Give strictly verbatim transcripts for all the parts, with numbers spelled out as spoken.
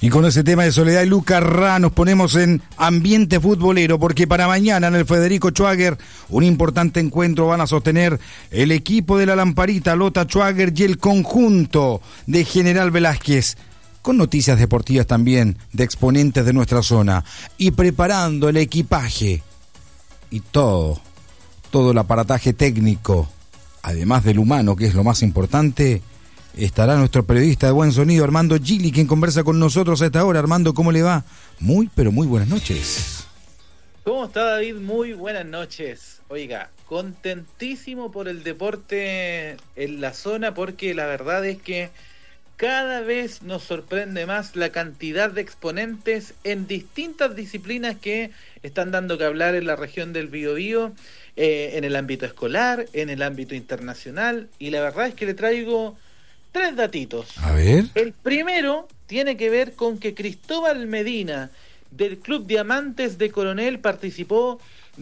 Y con ese tema de Soledad y Luca Ra nos ponemos en ambiente futbolero, porque para mañana en el Federico Schwager un importante encuentro van a sostener el equipo de la Lamparita, Lota Schwager y el conjunto de General Velázquez, con noticias deportivas también de exponentes de nuestra zona, y preparando el equipaje y todo, todo el aparataje técnico, además del humano, que es lo más importante. Estará nuestro periodista de buen sonido, Armando Gili, quien conversa con nosotros a esta hora. Armando, ¿cómo le va? Muy, pero muy buenas noches. ¿Cómo está, David? Muy buenas noches. Oiga, contentísimo por el deporte en la zona, porque la verdad es que cada vez nos sorprende más la cantidad de exponentes en distintas disciplinas que están dando que hablar en la región del Biobío, eh, en el ámbito escolar, en el ámbito internacional, y la verdad es que le traigo tres datitos. A ver. El primero tiene que ver con que Cristóbal Medina, del Club Diamantes de Coronel, participó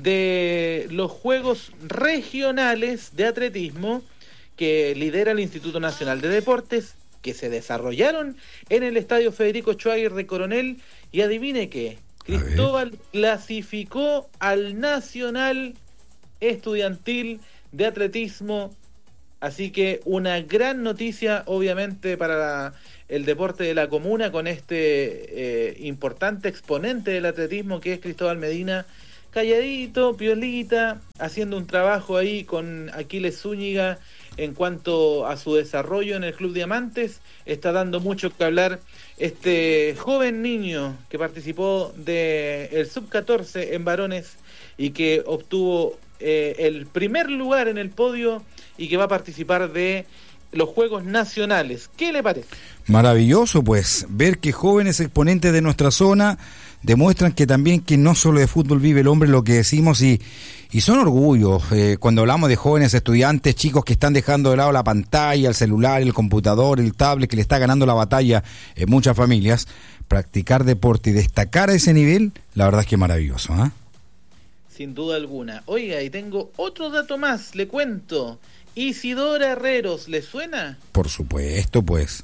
de los Juegos Regionales de Atletismo que lidera el Instituto Nacional de Deportes, que se desarrollaron en el Estadio Federico Schwager de Coronel, y adivine qué, Cristóbal clasificó al Nacional Estudiantil de Atletismo. Así que una gran noticia, obviamente, para la, el deporte de la comuna, con este eh, importante exponente del atletismo que es Cristóbal Medina, calladito, piolita, haciendo un trabajo ahí con Aquiles Zúñiga en cuanto a su desarrollo en el Club Diamantes. Está dando mucho que hablar este joven niño que participó del sub catorce en varones y que obtuvo eh, el primer lugar en el podio, y que va a participar de los Juegos Nacionales. ¿Qué le parece? Maravilloso, pues, ver que jóvenes exponentes de nuestra zona demuestran que también que no solo de fútbol vive el hombre, lo que decimos, y, y son orgullos. Eh, cuando hablamos de jóvenes estudiantes, chicos que están dejando de lado la pantalla, el celular, el computador, el tablet, que le está ganando la batalla en muchas familias, practicar deporte y destacar a ese nivel, la verdad es que es maravilloso, ¿eh? Sin duda alguna. Oiga, y tengo otro dato más, le cuento. Isidora Herreros, ¿le suena? Por supuesto, pues.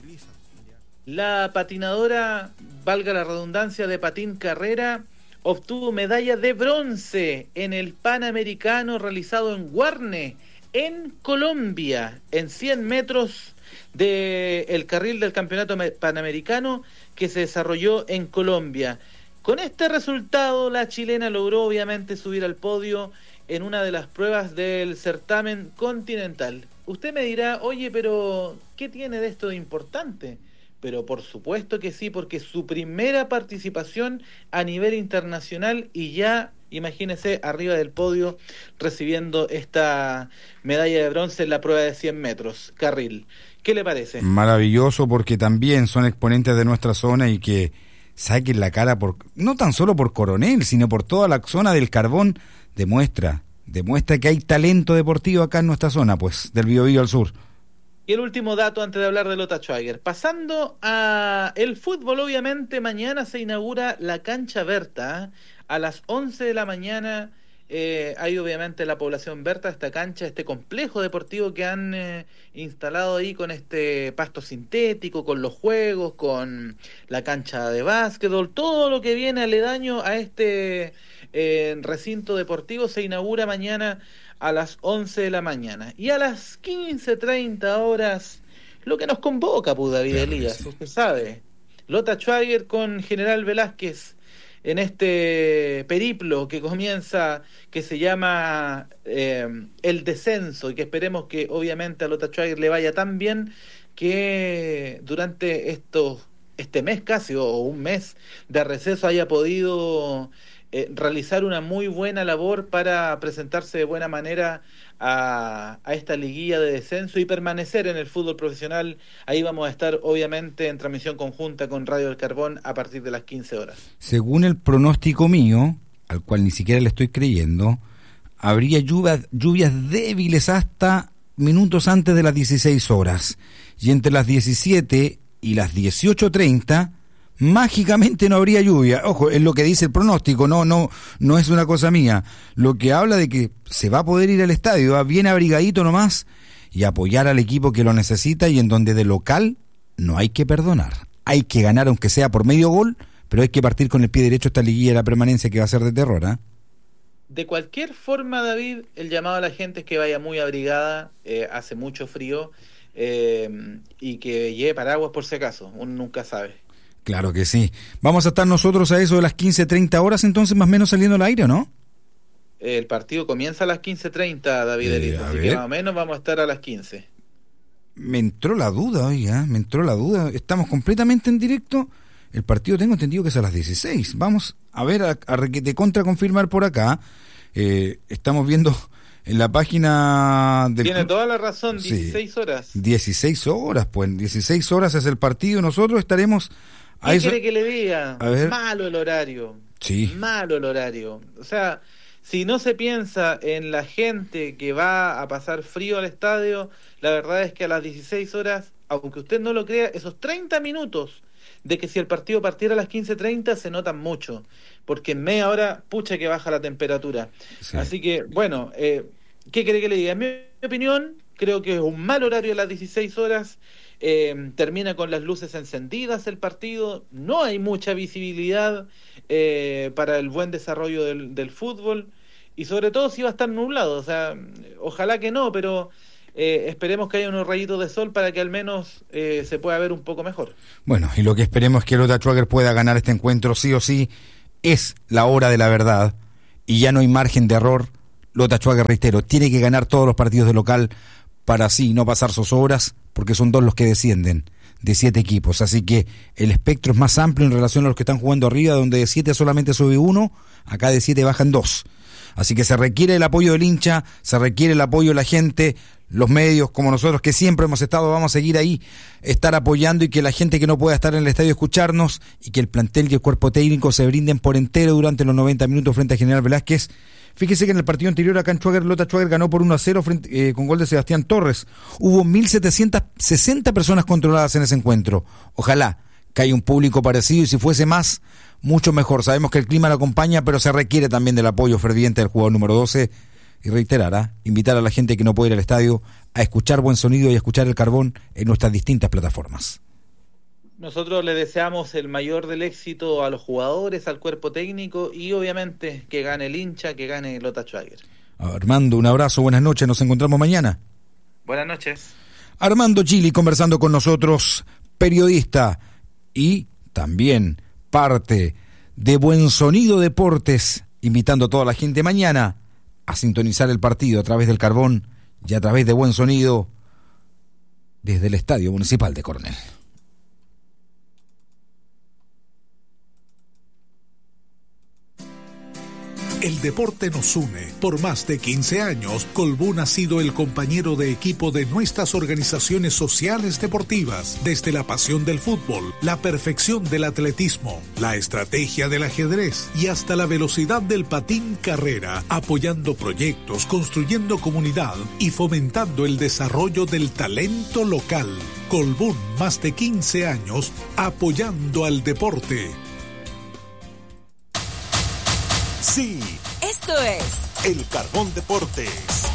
La patinadora, valga la redundancia, de patín carrera, obtuvo medalla de bronce en el Panamericano realizado en Guarne, en Colombia, en cien metros del carril del Campeonato Panamericano que se desarrolló en Colombia. Con este resultado, la chilena logró obviamente subir al podio en una de las pruebas del certamen continental. Usted me dirá, oye, pero ¿qué tiene de esto de importante? Pero por supuesto que sí, porque es su primera participación a nivel internacional, y ya, imagínese, arriba del podio, recibiendo esta medalla de bronce en la prueba de cien metros, carril. ¿Qué le parece? Maravilloso, porque también son exponentes de nuestra zona y que saquen la cara, por no tan solo por Coronel, sino por toda la zona del Carbón. Demuestra, demuestra que hay talento deportivo acá en nuestra zona, pues, del Biobío al sur. Y el último dato antes de hablar de Lota Schwager. Pasando a el fútbol, obviamente, mañana se inaugura la cancha Berta. A las once de la mañana eh, hay obviamente la población Berta, esta cancha, este complejo deportivo que han eh, instalado ahí con este pasto sintético, con los juegos, con la cancha de básquetbol, todo lo que viene aledaño a este eh, recinto deportivo se inaugura mañana a las once de la mañana. Y a las quince treinta horas, lo que nos convoca, pues, David claro, Elías, sí. Usted sabe, Lota Schwager con General Velázquez en este periplo que comienza, que se llama eh, El Descenso, y que esperemos que obviamente a Lota Schwager le vaya tan bien que durante estos, este mes casi, o un mes de receso, haya podido Eh, realizar una muy buena labor para presentarse de buena manera a, a esta liguilla de descenso y permanecer en el fútbol profesional. Ahí vamos a estar obviamente en transmisión conjunta con Radio del Carbón a partir de las quince horas. Según el pronóstico mío, al cual ni siquiera le estoy creyendo, habría lluvias, lluvias débiles hasta minutos antes de las dieciséis horas, y entre las diecisiete y las dieciocho treinta mágicamente no habría lluvia. Ojo, es lo que dice el pronóstico, no no no es una cosa mía. Lo que habla de que se va a poder ir al estadio, ¿eh? Bien abrigadito nomás, y apoyar al equipo que lo necesita, y en donde de local no hay que perdonar. hay que ganar aunque sea por medio gol, pero hay que partir con el pie derecho esta liguilla de la permanencia que va a ser de terror, ¿eh? De cualquier forma, David, el llamado a la gente es que vaya muy abrigada, eh, hace mucho frío, eh, y que lleve paraguas por si acaso, uno nunca sabe. Claro que sí. Vamos a estar nosotros a eso de las quince treinta horas, entonces más o menos saliendo al aire, ¿no? El partido comienza a las quince treinta, David, eh, así ver. que más o menos vamos a estar a las quince. Me entró la duda, oiga, me entró la duda. Estamos completamente en directo. El partido tengo entendido que es a las dieciséis. Vamos a ver, a, a de contra confirmar por acá. Eh, estamos viendo en la página del... Tiene toda la razón, dieciséis sí, horas. dieciséis horas, pues dieciséis horas es el partido. Nosotros estaremos... ¿Qué eso... quiere que le diga? Malo el horario. Sí. Malo el horario. O sea, si no se piensa en la gente que va a pasar frío al estadio, la verdad es que a las dieciséis horas, aunque usted no lo crea, esos treinta minutos de que si el partido partiera a las quince treinta se notan mucho, porque en media hora, pucha que baja la temperatura. Sí. Así que, bueno, eh, ¿qué quiere que le diga? En mi opinión, creo que es un mal horario a las dieciséis horas, eh, termina con las luces encendidas el partido, no hay mucha visibilidad eh, para el buen desarrollo del, del fútbol, y sobre todo si va a estar nublado, o sea, ojalá que no, pero... Eh, esperemos que haya unos rayitos de sol para que al menos eh, se pueda ver un poco mejor. Bueno, y lo que esperemos es que Lota Schwager pueda ganar este encuentro sí o sí. Es la hora de la verdad y ya no hay margen de error. Lota Schwager, reitero, tiene que ganar todos los partidos de local para así no pasar sus horas, porque son dos los que descienden de siete equipos, así que el espectro es más amplio en relación a los que están jugando arriba, donde de siete solamente sube uno, acá de siete bajan dos. Así que se requiere el apoyo del hincha, se requiere el apoyo de la gente, los medios como nosotros que siempre hemos estado, vamos a seguir ahí, estar apoyando, y que la gente que no pueda estar en el estadio escucharnos, y que el plantel y el cuerpo técnico se brinden por entero durante los noventa minutos frente a General Velázquez. Fíjese que en el partido anterior acá en Schwager, Lota Schwager ganó por uno a cero frente, eh, con gol de Sebastián Torres. Hubo mil setecientas sesenta personas controladas en ese encuentro. Ojalá que haya un público parecido, y si fuese más, mucho mejor. Sabemos que el clima lo acompaña, pero se requiere también del apoyo ferviente del jugador número doce. Y reiterar, ¿eh? invitar a la gente que no puede ir al estadio a escuchar buen sonido y a escuchar el Carbón en nuestras distintas plataformas. Nosotros le deseamos el mayor del éxito a los jugadores, al cuerpo técnico, y obviamente que gane el hincha, que gane Lota Schwager. Armando, un abrazo, buenas noches, nos encontramos mañana. Buenas noches. Armando Chili conversando con nosotros, periodista y también parte de Buen Sonido Deportes, invitando a toda la gente mañana a sintonizar el partido a través del Carbón y a través de Buen Sonido desde el Estadio Municipal de Coronel. El deporte nos une. Por más de quince años, Colbún ha sido el compañero de equipo de nuestras organizaciones sociales deportivas, desde la pasión del fútbol, la perfección del atletismo, la estrategia del ajedrez y hasta la velocidad del patín carrera, apoyando proyectos, construyendo comunidad y fomentando el desarrollo del talento local. Colbún, más de quince años, apoyando al deporte. Sí, esto es El Carbón Deportes.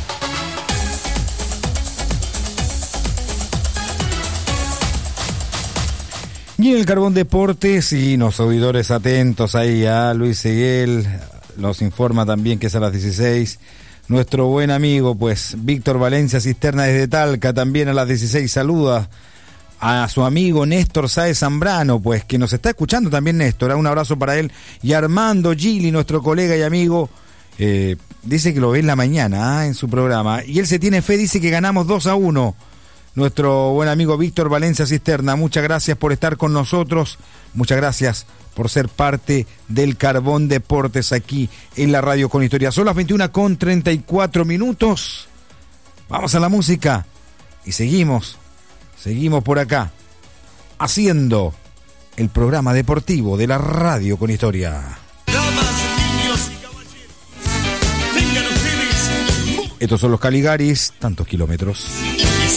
Y en el Carbón Deportes, y los auditores atentos ahí a Luis Seguel, nos informa también que es a las dieciséis. Nuestro buen amigo, pues, Víctor Valencia Cisterna desde Talca, también a las dieciséis saluda a su amigo Néstor Sáez Zambrano, pues, que nos está escuchando también Néstor, un abrazo para él, y Armando Gili, nuestro colega y amigo, eh, dice que lo ve en la mañana, ¿eh? en su programa, y él se tiene fe, dice que ganamos dos a uno, nuestro buen amigo Víctor Valencia Cisterna, muchas gracias por estar con nosotros, muchas gracias por ser parte del Carbón Deportes aquí en la Radio con Historia. Son las veintiuna con treinta y cuatro minutos, vamos a la música, y seguimos. Seguimos por acá, haciendo el programa deportivo de la Radio con Historia. Estos son los Caligaris, tantos kilómetros.